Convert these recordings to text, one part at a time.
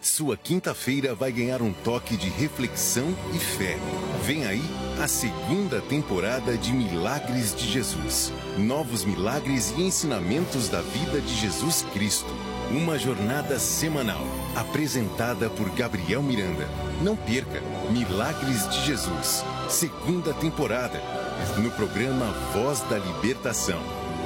Sua quinta-feira vai ganhar um toque de reflexão e fé. Vem aí a segunda temporada de Milagres de Jesus. Novos milagres e ensinamentos da vida de Jesus Cristo. Uma jornada semanal, apresentada por Gabriel Miranda. Não perca Milagres de Jesus, segunda temporada, no programa Voz da Libertação.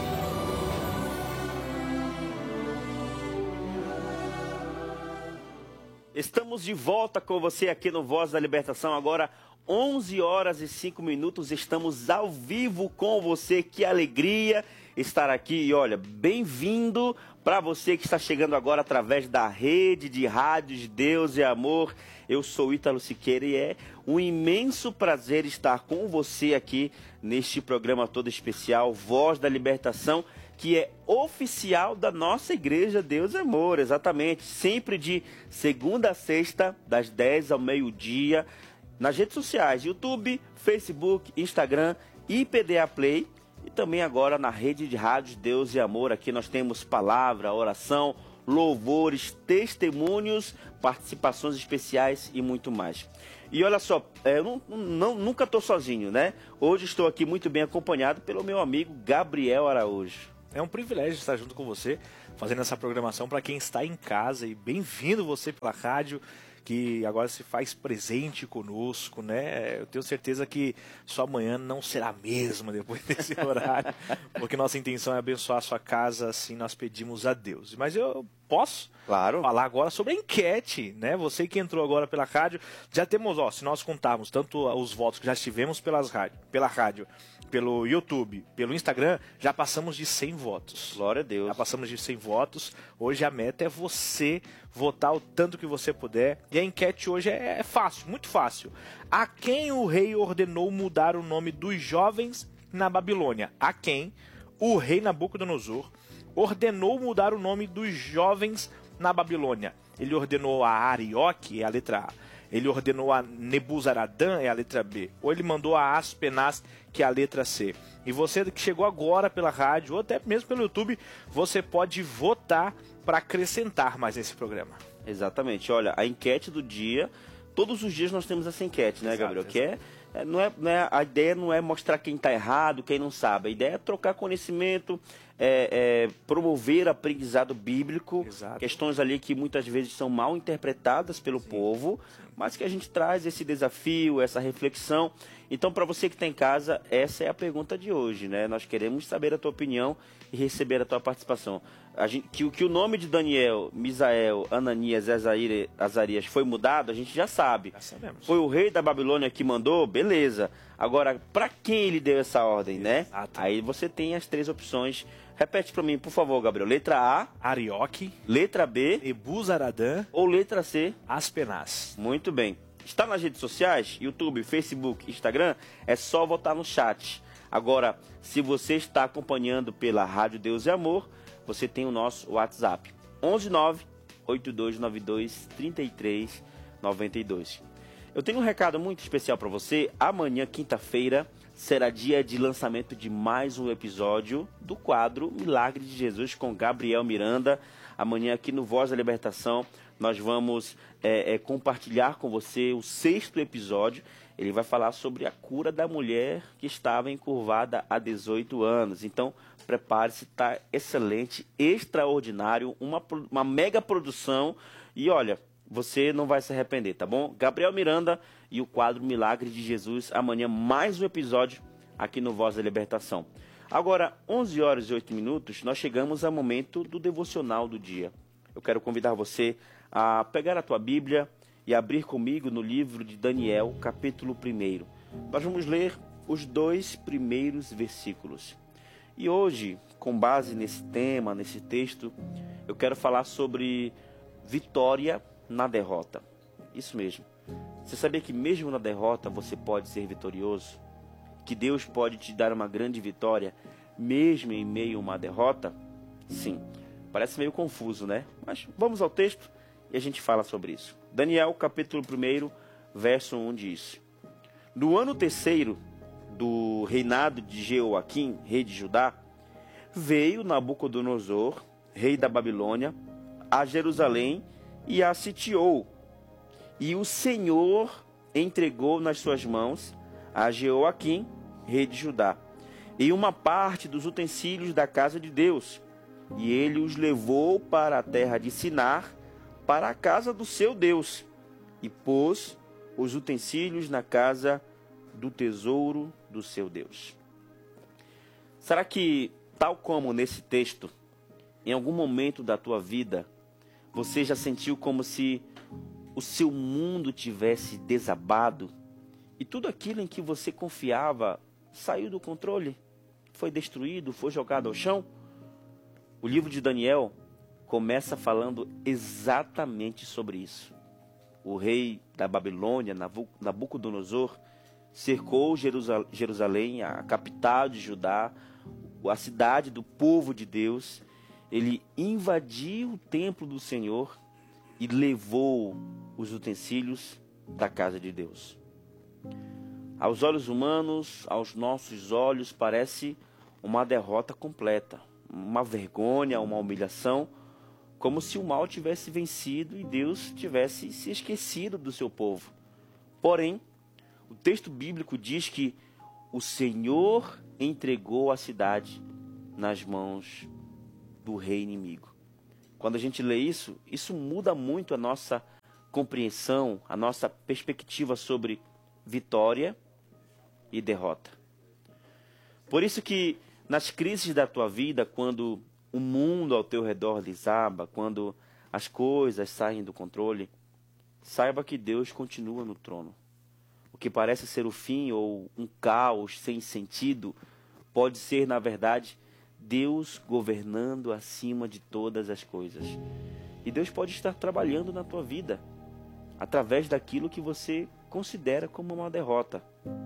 Estamos de volta com você aqui no Voz da Libertação, agora 11 horas e 5 minutos, estamos ao vivo com você, que alegria estar aqui. E olha, bem-vindo para você que está chegando agora através da rede de rádios Deus e Amor. Eu sou Ítalo Siqueira e é um imenso prazer estar com você aqui neste programa todo especial, Voz da Libertação, que é oficial da nossa igreja Deus e Amor, exatamente, sempre de segunda a sexta, das 10 ao meio-dia, nas redes sociais, YouTube, Facebook, Instagram, IPDA Play e também agora na rede de rádios Deus e Amor. Aqui nós temos palavra, oração, louvores, testemunhos, participações especiais e muito mais. E olha só, eu nunca estou sozinho, né? Hoje estou aqui muito bem acompanhado pelo meu amigo Gabriel Araújo. É um privilégio estar junto com você, fazendo essa programação para quem está em casa, e bem-vindo você pela rádio, que agora se faz presente conosco, né? Eu tenho certeza que sua manhã não será a mesma depois desse horário, porque nossa intenção é abençoar a sua casa, assim nós pedimos a Deus. Mas eu posso falar agora sobre a enquete, né? Você que entrou agora pela rádio, já temos, se nós contarmos tanto os votos que já tivemos pela rádio, pelo YouTube, pelo Instagram, já passamos de 100 votos. Glória a Deus. Já passamos de 100 votos. Hoje a meta é você votar o tanto que você puder. E a enquete hoje é fácil, muito fácil. A quem o rei ordenou mudar o nome dos jovens na Babilônia? A quem o rei Nabucodonosor ordenou mudar o nome dos jovens na Babilônia? Ele ordenou a Arioque, é a letra A. Ele ordenou a Nebuzaradã, é a letra B. Ou ele mandou a Aspenaz, que é a letra C. E você que chegou agora pela rádio, ou até mesmo pelo YouTube, você pode votar para acrescentar mais nesse programa. Exatamente. Olha, a enquete do dia, todos os dias nós temos essa enquete, né, Gabriel? Que a ideia não é mostrar quem está errado, quem não sabe. A ideia é trocar conhecimento, promover aprendizado bíblico, Exato. Questões ali que muitas vezes são mal interpretadas pelo povo, mas que a gente traz esse desafio, essa reflexão. Então, para você que está em casa, essa é a pergunta de hoje, né? Nós queremos saber a tua opinião e receber a tua participação. Que o nome de Daniel, Misael, Ananias e Azarias foi mudado, a gente já sabe. Já sabemos. Foi o rei da Babilônia que mandou, beleza. Agora, para quem ele deu essa ordem, né? Aí você tem as três opções. Repete para mim, por favor, Gabriel. Letra A, Arioque. Letra B, Nebuzaradã. ou letra C, Aspenaz. Muito bem. Está nas redes sociais, YouTube, Facebook, Instagram, é só votar no chat. Agora, se você está acompanhando pela Rádio Deus e Amor, você tem o nosso WhatsApp, 119-8292-3392. Eu tenho um recado muito especial para você. Amanhã, quinta-feira, será dia de lançamento de mais um episódio do quadro Milagre de Jesus com Gabriel Miranda. Amanhã aqui no Voz da Libertação nós vamos compartilhar com você o 6º episódio. Ele vai falar sobre a cura da mulher que estava encurvada há 18 anos. Então, prepare-se, está excelente, extraordinário, uma mega produção. E olha, você não vai se arrepender, tá bom? Gabriel Miranda e o quadro Milagre de Jesus. Amanhã mais um episódio aqui no Voz da Libertação. Agora, 11 horas e 8 minutos, nós chegamos ao momento do devocional do dia. Eu quero convidar você a pegar a tua Bíblia e abrir comigo no livro de Daniel, capítulo 1. Nós vamos ler os 2 primeiros versículos. E hoje, com base nesse tema, nesse texto, eu quero falar sobre vitória na derrota. Isso mesmo. Você sabia que mesmo na derrota você pode ser vitorioso? Que Deus pode te dar uma grande vitória mesmo em meio a uma derrota? Sim. Parece meio confuso, né? Mas vamos ao texto e a gente fala sobre isso. Daniel, capítulo 1, verso 1 diz: No ano 3º do reinado de Jeoaquim, rei de Judá, veio Nabucodonosor, rei da Babilônia, a Jerusalém e a sitiou. E o Senhor entregou nas suas mãos a Jeoaquim, rei de Judá, e uma parte dos utensílios da casa de Deus. E ele os levou para a terra de Sinar, para a casa do seu Deus, e pôs os utensílios na casa do tesouro do seu Deus. Será que, tal como nesse texto, em algum momento da tua vida, você já sentiu como se o seu mundo tivesse desabado e tudo aquilo em que você confiava saiu do controle, foi destruído, foi jogado ao chão? O livro de Daniel começa falando exatamente sobre isso. O rei da Babilônia, Nabucodonosor, cercou Jerusalém, a capital de Judá, a cidade do povo de Deus. Ele invadiu o templo do Senhor e levou os utensílios da casa de Deus. Aos olhos humanos, aos nossos olhos, parece uma derrota completa, uma vergonha, uma humilhação, como se o mal tivesse vencido e Deus tivesse se esquecido do seu povo. Porém, o texto bíblico diz que o Senhor entregou a cidade nas mãos do rei inimigo. Quando a gente lê isso, isso muda muito a nossa compreensão, a nossa perspectiva sobre vitória e derrota. Por isso que nas crises da tua vida, quando o mundo ao teu redor desaba, quando as coisas saem do controle, saiba que Deus continua no trono. O que parece ser o fim ou um caos sem sentido, pode ser, na verdade, Deus governando acima de todas as coisas. E Deus pode estar trabalhando na tua vida, através daquilo que você considera como uma derrota.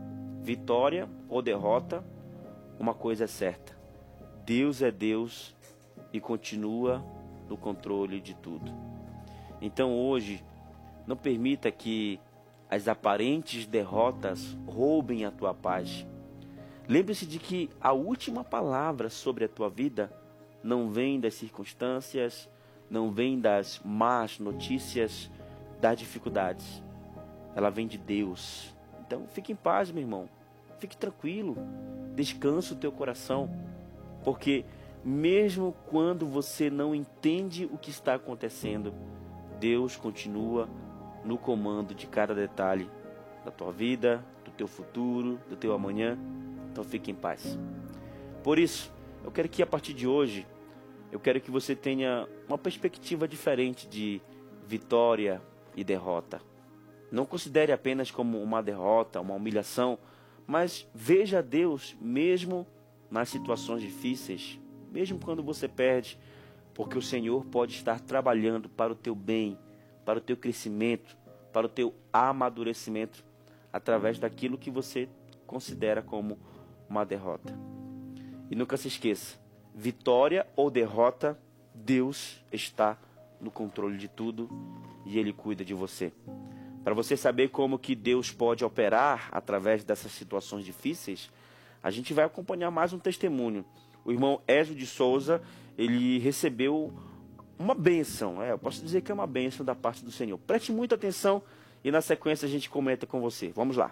Vitória ou derrota, uma coisa é certa: Deus é Deus e continua no controle de tudo. Então hoje, não permita que as aparentes derrotas roubem a tua paz. Lembre-se de que a última palavra sobre a tua vida não vem das circunstâncias, não vem das más notícias, das dificuldades. Ela vem de Deus. Então fique em paz, meu irmão. Fique tranquilo. Descansa o teu coração. Porque mesmo quando você não entende o que está acontecendo, Deus continua no comando de cada detalhe da tua vida, do teu futuro, do teu amanhã. Então fique em paz. Por isso, eu quero que a partir de hoje, eu quero que você tenha uma perspectiva diferente de vitória e derrota. Não considere apenas como uma derrota, uma humilhação, mas veja Deus mesmo nas situações difíceis, mesmo quando você perde, porque o Senhor pode estar trabalhando para o teu bem, para o teu crescimento, para o teu amadurecimento, através daquilo que você considera como uma derrota. E nunca se esqueça, vitória ou derrota, Deus está no controle de tudo e Ele cuida de você. Para você saber como que Deus pode operar através dessas situações difíceis, a gente vai acompanhar mais um testemunho. O irmão Ezio de Souza, ele recebeu uma bênção, eu posso dizer que é uma bênção da parte do Senhor. Preste muita atenção e na sequência a gente comenta com você. Vamos lá.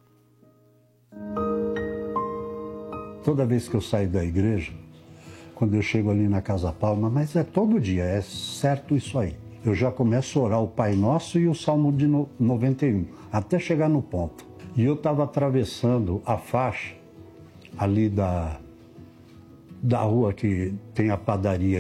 Toda vez que eu saio da igreja, quando eu chego ali na Casa Palma, mas é todo dia, é certo isso aí. Eu já começo a orar o Pai Nosso e o Salmo de 91, até chegar no ponto. E eu estava atravessando a faixa ali da rua que tem a padaria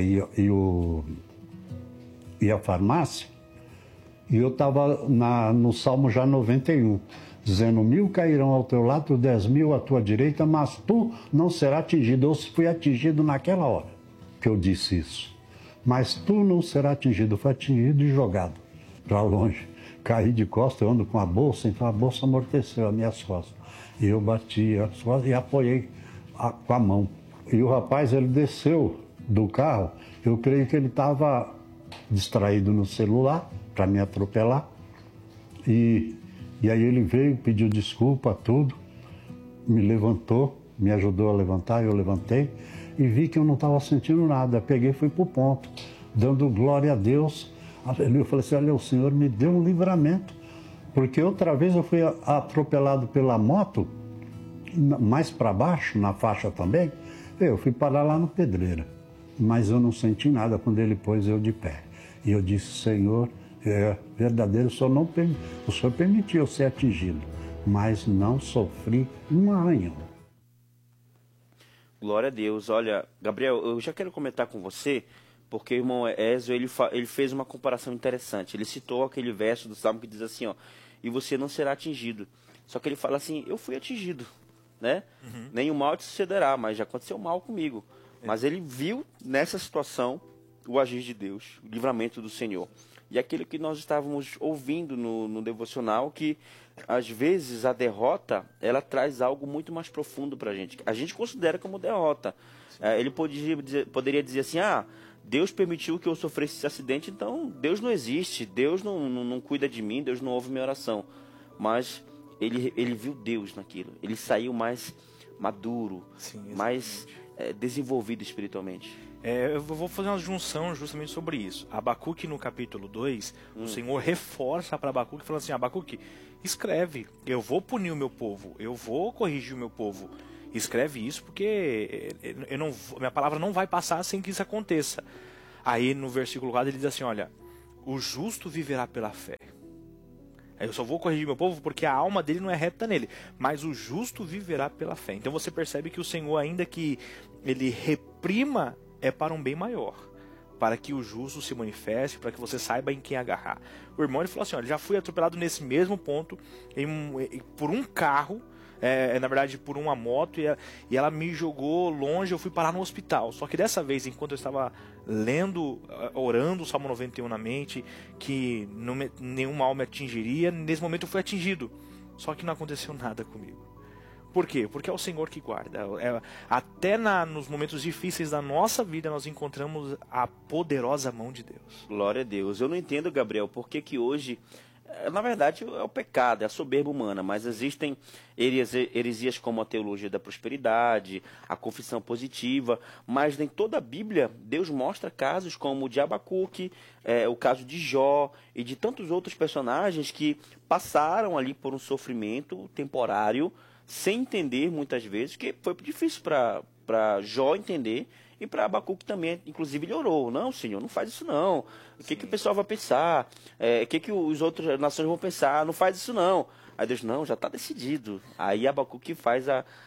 e a farmácia, e eu estava no Salmo já 91, dizendo: 1.000 cairão ao teu lado, 10.000 à tua direita, mas tu não serás atingido. Eu fui atingido naquela hora que eu disse isso. Mas tu não serás atingido. Eu fui atingido e jogado para longe. Caí de costas, eu ando com a bolsa, então a bolsa amorteceu as minhas costas. E eu bati as costas e apoiei com a mão. E o rapaz, ele desceu do carro, eu creio que ele estava distraído no celular para me atropelar. E aí ele veio, pediu desculpa, tudo, me levantou, me ajudou a levantar, eu levantei e vi que eu não estava sentindo nada. Peguei e fui para o ponto, dando glória a Deus. Aleluia. Eu falei assim, olha, o Senhor me deu um livramento. Porque outra vez eu fui atropelado pela moto, mais para baixo, na faixa também. Eu fui parar lá no Pedreira. Mas eu não senti nada quando ele pôs eu de pé. E eu disse, Senhor, é verdadeiro, o Senhor permitiu eu ser atingido, mas não sofri um arranhão. Glória a Deus. Olha, Gabriel, eu já quero comentar com você, porque o irmão Ézio, ele fez uma comparação interessante. Ele citou aquele verso do Salmo que diz assim, ó, e você não será atingido. Só que ele fala assim, eu fui atingido, né? Nenhum mal te sucederá, mas já aconteceu mal comigo. Mas ele viu nessa situação o agir de Deus, o livramento do Senhor. E aquilo que nós estávamos ouvindo no devocional, que às vezes a derrota, ela traz algo muito mais profundo para a gente. A gente considera como derrota. Ele poderia dizer assim, Deus permitiu que eu sofresse esse acidente, então Deus não existe, Deus não cuida de mim, Deus não ouve minha oração. Mas ele viu Deus naquilo, ele saiu mais maduro, mais desenvolvido espiritualmente. Eu vou fazer uma junção justamente sobre isso. Abacuque no capítulo 2, o Senhor reforça para Abacuque, falando assim, Abacuque, escreve, eu vou punir o meu povo, eu vou corrigir o meu povo. Escreve isso porque minha palavra não vai passar sem que isso aconteça. Aí no versículo 4 ele diz assim, olha, o justo viverá pela fé. Eu só vou corrigir meu povo porque a alma dele não é reta nele, mas o justo viverá pela fé. Então você percebe que o Senhor, ainda que ele reprima, é para um bem maior, para que o justo se manifeste, para que você saiba em quem agarrar. O irmão ele falou assim, olha, já fui atropelado nesse mesmo ponto por um carro, na verdade por uma moto, e ela me jogou longe, eu fui parar no hospital. Só que dessa vez, enquanto eu estava orando o Salmo 91 na mente, que nenhum mal me atingiria, nesse momento eu fui atingido. Só que não aconteceu nada comigo. Por quê? Porque é o Senhor que guarda. Até nos momentos difíceis da nossa vida, nós encontramos a poderosa mão de Deus. Glória a Deus. Eu não entendo, Gabriel, por que hoje, na verdade, é o pecado, é a soberba humana, mas existem heresias como a teologia da prosperidade, a confissão positiva, mas em toda a Bíblia, Deus mostra casos como o de Abacuque, o caso de Jó e de tantos outros personagens que passaram ali por um sofrimento temporário, sem entender muitas vezes, que foi difícil para Jó entender, e para Abacuque também, inclusive ele orou, não, Senhor, não faz isso não, o que o pessoal vai pensar, o que os outros nações vão pensar, não faz isso não. Aí Deus, não, já está decidido. Aí Abacuque faz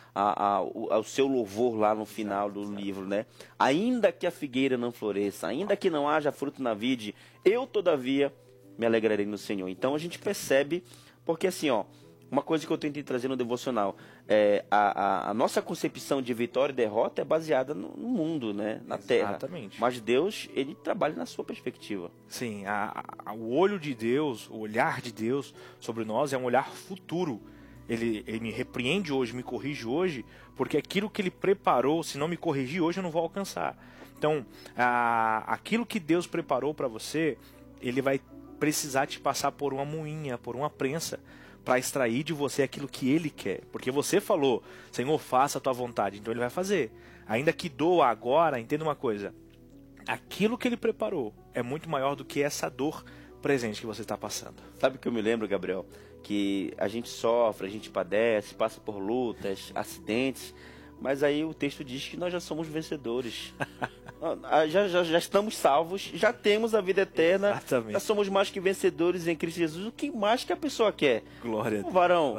o seu louvor lá no final do livro, né? Ainda que a figueira não floresça, ainda que não haja fruto na vide, eu todavia me alegrarei no Senhor. Então a gente percebe, porque assim, uma coisa que eu tentei trazer no devocional, a nossa concepção de vitória e derrota é baseada no mundo, né? Na terra. Exatamente. Mas Deus, ele trabalha na sua perspectiva. Sim, o olho de Deus, o olhar de Deus sobre nós é um olhar futuro. Ele me repreende hoje, me corrige hoje, porque aquilo que ele preparou, se não me corrigir hoje, eu não vou alcançar. Então, aquilo que Deus preparou para você, ele vai precisar te passar por uma moinha, por uma prensa, para extrair de você aquilo que ele quer. Porque você falou, Senhor, faça a tua vontade. Então ele vai fazer. Ainda que doa agora, entenda uma coisa. Aquilo que ele preparou é muito maior do que essa dor presente que você está passando. Sabe o que eu me lembro, Gabriel? Que a gente sofre, a gente padece, passa por lutas, acidentes, mas aí o texto diz que nós já somos vencedores. já estamos salvos, já temos a vida eterna. Exatamente. Já somos mais que vencedores em Cristo Jesus. O que mais que a pessoa quer? Glória a Deus. Varão,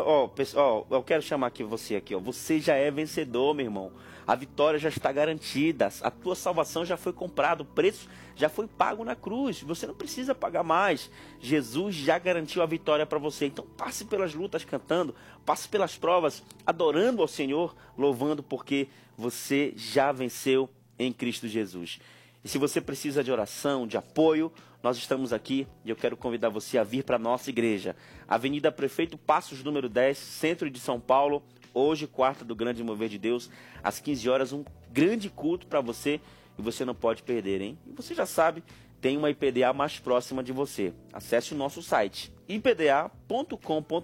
eu quero chamar aqui você aqui, você já é vencedor, meu irmão. A vitória já está garantida, a tua salvação já foi comprada, o preço já foi pago na cruz, você não precisa pagar mais. Jesus já garantiu a vitória para você. Então passe pelas lutas cantando, passe pelas provas adorando ao Senhor, louvando, porque você já venceu em Cristo Jesus. E se você precisa de oração, de apoio, nós estamos aqui e eu quero convidar você a vir para a nossa igreja. Avenida Prefeito Passos, número 10, centro de São Paulo. Hoje, quarta do Grande Mover de Deus, às 15 horas, um grande culto para você e você não pode perder, hein? E você já sabe, tem uma IPDA mais próxima de você. Acesse o nosso site, ipda.com.br,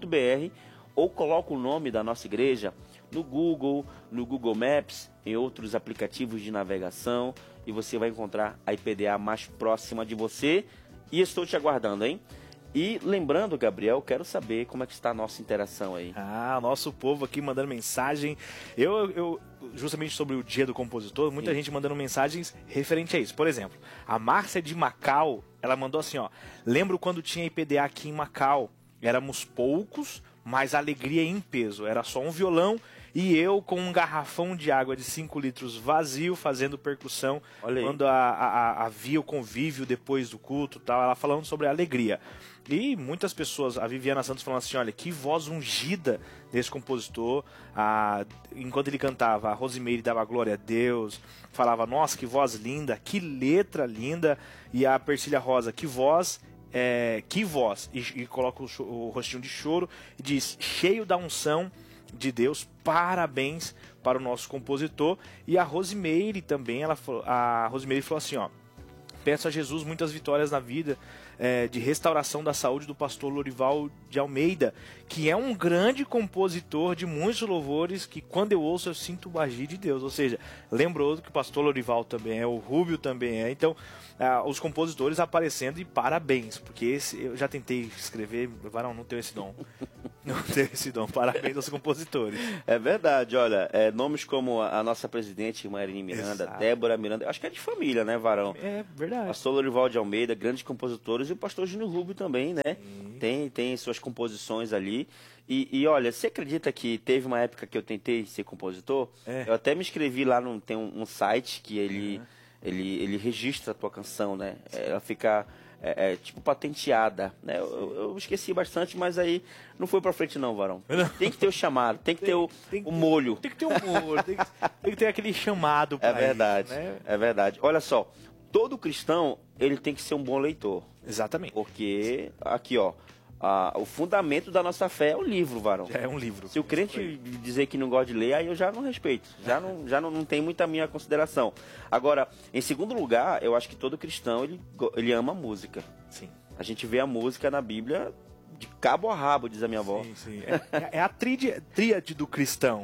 ou coloque o nome da nossa igreja no Google Maps, em outros aplicativos de navegação, e você vai encontrar a IPDA mais próxima de você e estou te aguardando, hein? E lembrando, Gabriel, quero saber como é que está a nossa interação aí. Ah, nosso povo aqui mandando mensagem. Eu justamente sobre o dia do compositor, muita gente mandando mensagens referente a isso. Por exemplo, a Márcia de Macau, ela mandou assim, ó: lembro quando tinha IPDA aqui em Macau, éramos poucos, mas alegria em peso. Era só um violão e eu com um garrafão de água de 5 litros vazio fazendo percussão. Quando havia o convívio depois do culto, tal, ela falando sobre a alegria. E muitas pessoas, a Viviana Santos falando assim, olha, que voz ungida desse compositor. Enquanto ele cantava, a Rosimeire dava glória a Deus, falava, nossa, que voz linda, que letra linda. E a Persília Rosa, que voz, e coloca o rostinho de choro e diz, cheio da unção de Deus, parabéns para o nosso compositor. E a Rosimeire também, a Rosimeire falou assim, ó: peço a Jesus muitas vitórias na vida, de restauração da saúde do pastor Lorival de Almeida, que é um grande compositor de muitos louvores, que quando eu ouço eu sinto o agir de Deus. Ou seja, lembrou que o pastor Lorival também é, o Rúbio também é. Então, os compositores aparecendo, e parabéns, porque eu já tentei escrever, Varão, não tenho esse dom. Não tenho esse dom. Parabéns aos compositores. É verdade, olha, nomes como a nossa presidente, Marine Miranda, exato, Débora Miranda, acho que é de família, né, Varão? É verdade. Pastor Lorival de Almeida, grandes compositores, e o pastor Júnior Rubio também, né? Tem suas composições ali. E olha, você acredita que teve uma época que eu tentei ser compositor? Eu até me inscrevi lá, tem um site que ele registra a tua canção, né? Ela fica tipo patenteada, né? Eu esqueci bastante, mas aí não foi pra frente não, Varão. Tem que ter o chamado, tem que ter o molho. Tem que ter o molho, tem que ter aquele chamado pra verdade, isso, né? É verdade. Olha só, todo cristão, ele tem que ser um bom leitor. Exatamente. Porque, aqui ó, o fundamento da nossa fé é o livro, Varão. É um livro. Se o crente dizer que não gosta de ler, aí eu já não respeito. Já não tem muita minha consideração. Agora, em segundo lugar, eu acho que todo cristão, ele ama a música. Sim. A gente vê a música na Bíblia de cabo a rabo, diz a minha avó. Sim. É a tríade do cristão.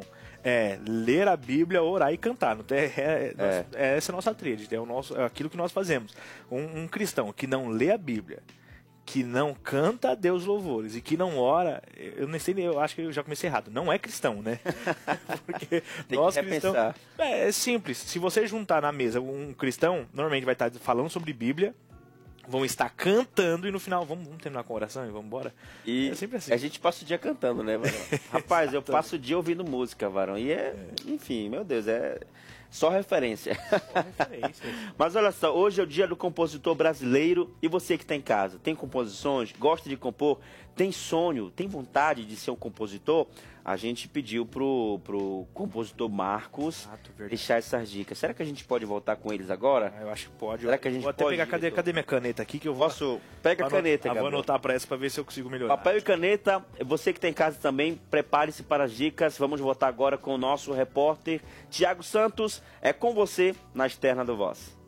Ler a Bíblia, orar e cantar. Essa é a nossa tríade, é aquilo que nós fazemos. Um cristão que não lê a Bíblia, que não canta a Deus louvores e que não ora, eu acho que eu já comecei errado, não é cristão, né? Porque nós cristãos, é simples. Se você juntar na mesa um cristão, normalmente vai estar falando sobre Bíblia, vão estar cantando e no final vamos terminar com a oração e vamos embora. E é sempre assim. A gente passa o dia cantando, né, Varão? Rapaz, eu passo o dia ouvindo música, Varão. E enfim, meu Deus, é só referência. Mas olha só, hoje é o dia do compositor brasileiro. E você que está em casa, tem composições, gosta de compor, tem sonho, tem vontade de ser um compositor? A gente pediu pro compositor Marcos deixar essas dicas. Será que a gente pode voltar com eles agora? Eu acho que pode. Será que a gente vou até pode, pegar, cadê minha caneta aqui que eu vou... Pega a caneta, Gabriel. Vou anotar para essa para ver se eu consigo melhorar. Papel e caneta, você que está em casa também, prepare-se para as dicas. Vamos voltar agora com o nosso repórter Tiago Santos. É com você na Externa do Voz.